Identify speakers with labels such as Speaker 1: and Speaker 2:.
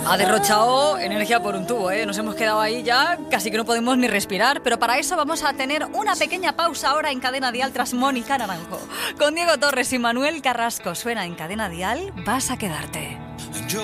Speaker 1: Ha derrochado energía por un tubo, ¿eh? Nos hemos quedado ahí ya, casi que no podemos ni respirar, pero para eso vamos a tener una pequeña pausa ahora en Cadena Dial tras Mónica Naranjo. Con Diego Torres y Manuel Carrasco suena en Cadena Dial, Vas a quedarte.